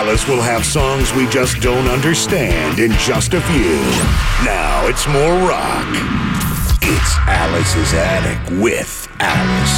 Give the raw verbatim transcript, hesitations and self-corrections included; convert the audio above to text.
Alice will have songs we just don't understand in just a few. Now it's more rock. It's Alice's Attic with Alice.